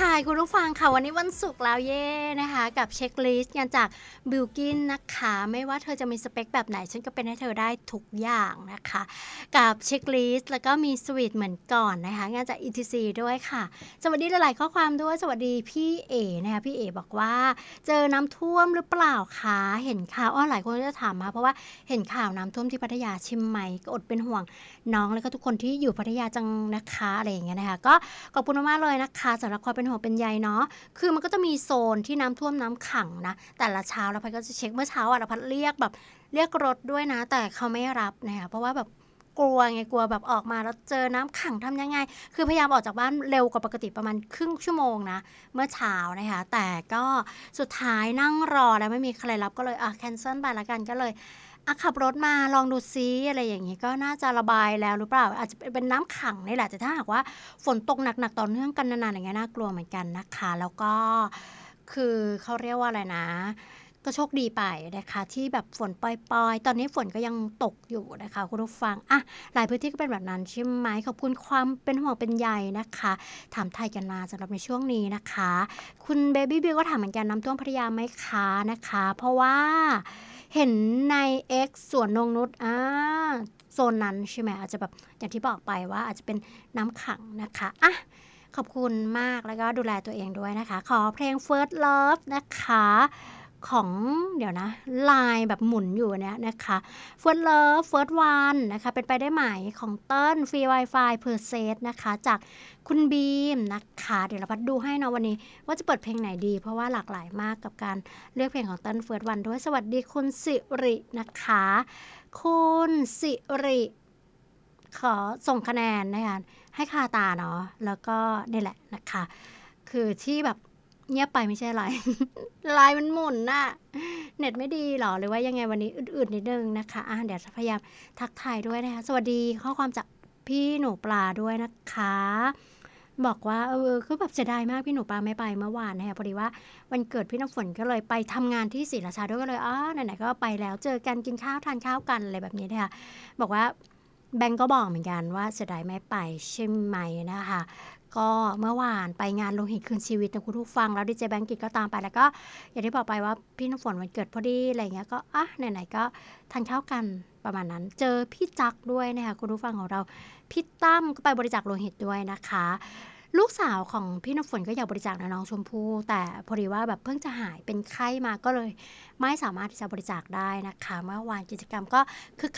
ค่ะคุณผู้ฟังค่ะวันนี้วันศุกร์แล้วเย่นะคะกับเช็คลิสต์งานจากบิลกินนะคะไม่ว่าเธอจะมีสเปคแบบไหนฉันก็เป็นให้เธอได้ทุกอย่างนะคะกับเช็คลิสต์แล้วก็มีสวีทเหมือนก่อนนะคะงานจาก ETC ด้วยค่ะสวัสดีหลายๆข้อความด้วยสวัสดีพี่เอนะคะพี่เอบอกว่าเจอน้ำท่วมหรือเปล่าคะเห็นข่าวหลายคนก็จะถามมาเพราะว่าเห็นข่าวน้ำท่วมที่พัทยาใช่ไหมก็อดเป็นห่วงน้องแล้วก็ทุกคนที่อยู่พัทยาจังนะคะอะไรอย่างเงี้ยนะคะก็ขอบคุณมากๆเลยนะคะสำหรับความเป็นห่วงเป็นใยเนาะคือมันก็จะมีโซนที่น้ำท่วมน้ำขังนะแต่ละเช้าแล้วพัดก็จะเช็คเมื่อเช้าเราพัดเรียกแบบเรียกรถด้วยนะแต่เขาไม่รับนะคะเพราะว่าแบบกลัวไงกลัวแบบออกมาแล้วเจอน้ำขังทำยังไงคือพยายามออกจากบ้านเร็วกว่าปกติประมาณครึ่งชั่วโมงนะเมื่อเช้านะคะแต่ก็สุดท้ายนั่งรอแล้วไม่มีใครรับก็เลยแคนเซิลไปละกันก็เลยขับรถมาลองดูซิอะไรอย่างนี้ก็น่าจะระบายแล้วหรือเปล่าอาจจะเป็นน้ำขังนี่แหละแต่ถ้าหากว่าฝนตกหนักๆต่อเนื่องกันนานๆอย่างเงี้ยน่ากลัวเหมือนกันนะคะแล้วก็คือเขาเรียกว่าอะไรนะก็โชคดีไปนะคะที่แบบฝนปล่อยๆตอนนี้ฝนก็ยังตกอยู่นะคะคุณผู้ฟังหลายพื้นที่ก็เป็นแบบนั้นใช่ไหมขอบคุณความเป็นห่วงเป็นใยนะคะถามไทยกันมาสำหรับในช่วงนี้นะคะคุณเบบี้บิวก็ถามเหมือนกันน้ำท่วมพัทยาไหมคะนะคะเพราะว่าเห็นใน X สวนนงนุชโซนนั้นใช่ไหมอาจจะแบบอย่างที่บอกไปว่าอาจจะเป็นน้ำขังนะคะขอบคุณมากแล้วก็ดูแลตัวเองด้วยนะคะขอเพลง First Love นะคะของเดี๋ยวนะลายแบบหมุนอยู่เนี่ยนะคะ First Love First One นะคะเป็นไปได้ไหมของเติ้ลฟรี Wi-Fi per set นะคะจากคุณบีมนะคะเดี๋ยวเราพัดดูให้นะวันนี้ว่าจะเปิดเพลงไหนดีเพราะว่าหลากหลายมากกับการเลือกเพลงของเติ้ล First One ด้วยสวัสดีคุณสิรินะคะคุณสิริขอส่งคะแนนนะคะให้คาตาเนาะแล้วก็นี่แหละนะคะคือที่แบบเงียบไปไม่ใช่อะไร ไลน์มันหมุนน่ะเน็ตไม่ดีหรอหรือว่ายังไงวันนี้อืดๆนิดนึงนะคะเดี๋ยวพยายามทักทายด้วยนะคะสวัสดีข้อความจากพี่หนูปลาด้วยนะคะบอกว่าคือแบบเสียดายมากพี่หนูปลาไม่ไปเมื่อวานนะคะพอดีว่าวันเกิดพี่น้ำฝนก็เลยไปทำงานที่ศรีราชาด้วยก็เลยไหนๆก็ไปแล้วเจอกันกินข้าวทานข้าวกันอะไรแบบนี้นะคะบอกว่าแบงก์ก็บอกเหมือนกันว่าเสียดายไม่ไปใช่ไหมนะคะก็เมื่อวานไปงานโลหิตคืนชีวิตนะคุณผู้ฟังแล้วดีเจแบงกิตก็ตามไปแล้วก็อย่างที่บอกไปว่าพี่น้ำฝนวันเกิดพอดีอะไรเงี้ยก็ไหนๆก็ทานข้าวกันประมาณนั้นเจอพี่จักด้วยนะคะคุณผู้ฟังของเราพี่ตั้มก็ไปบริจาคโลหิตด้วยนะคะลูกสาวของพี่น้ำฝนก็อยากบริจาคนะน้องชมพู่แต่พอดีว่าแบบเพิ่งจะหายเป็นไข้มาก็เลยไม่สามารถที่จะบริจาคได้นะคะเมื่อวานกิจกรรมก็คึก